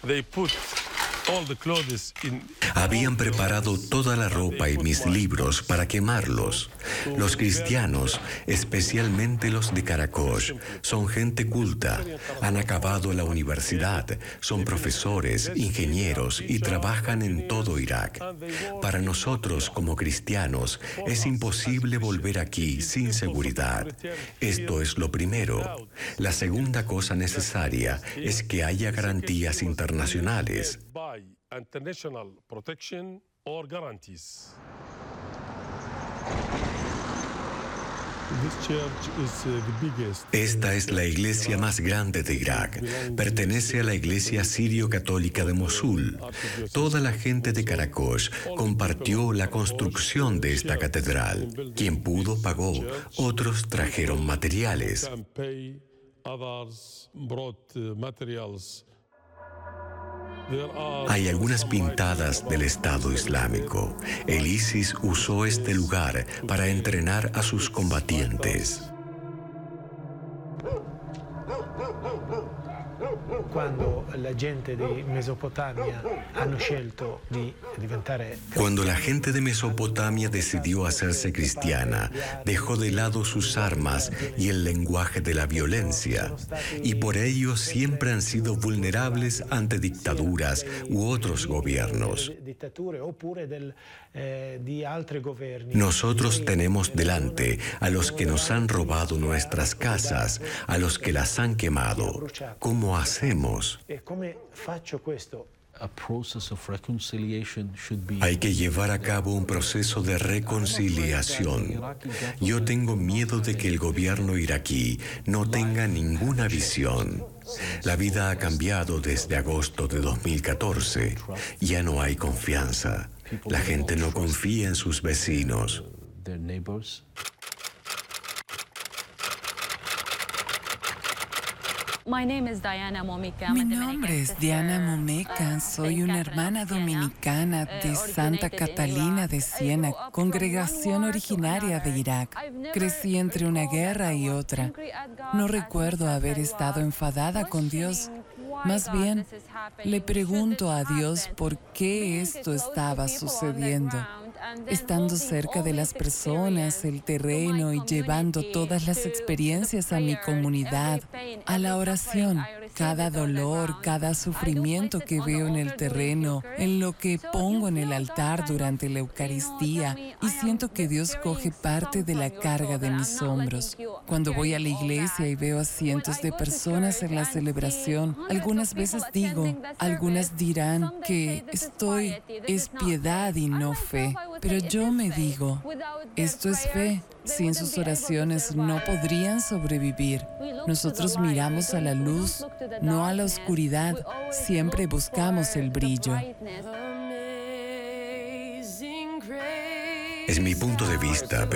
Habían preparado toda la ropa y mis libros para quemarlos. Los cristianos, especialmente los de Karakosh, son gente culta, han acabado la universidad, son profesores, ingenieros y trabajan en todo Irak. Para nosotros como cristianos es imposible volver aquí sin seguridad. Esto es lo primero. La segunda cosa necesaria es que haya garantías internacionales. International protection or guarantees. Esta es la iglesia más grande de Irak. Pertenece a la iglesia sirio-católica de Mosul. Toda la gente de Karakosh compartió la construcción de esta catedral. Quien pudo pagó, otros trajeron materiales. Hay algunas pintadas del Estado Islámico. El ISIS usó este lugar para entrenar a sus combatientes. Cuando la gente de Mesopotamia decidió hacerse cristiana, dejó de lado sus armas y el lenguaje de la violencia, y por ello siempre han sido vulnerables ante dictaduras u otros gobiernos. Nosotros tenemos delante a los que nos han robado nuestras casas, a los que las han quemado. ¿Cómo hacemos? Hay que llevar a cabo un proceso de reconciliación. Yo tengo miedo de que el gobierno iraquí no tenga ninguna visión. La vida ha cambiado desde agosto de 2014. Ya no hay confianza. La gente no confía en sus vecinos. Mi nombre es Diana Momeka, soy una hermana dominicana de Santa Catalina de Siena, congregación originaria de Irak. Crecí entre una guerra y otra. No recuerdo haber estado enfadada con Dios. Más bien, le pregunto a Dios por qué esto estaba sucediendo. Estando cerca de las personas, el terreno y llevando todas las experiencias a mi comunidad, a la oración, cada dolor, cada sufrimiento que veo en el terreno, en lo que pongo en el altar durante la Eucaristía, y siento que Dios coge parte de la carga de mis hombros. Cuando voy a la iglesia y veo a cientos de personas en la celebración, algunas veces digo, algunas dirán que es piedad y no fe. Pero yo me digo, esto es fe. Sin sus oraciones no podrían sobrevivir. Nosotros miramos a la luz, no a la oscuridad. Siempre buscamos el brillo. Es mi punto de vista,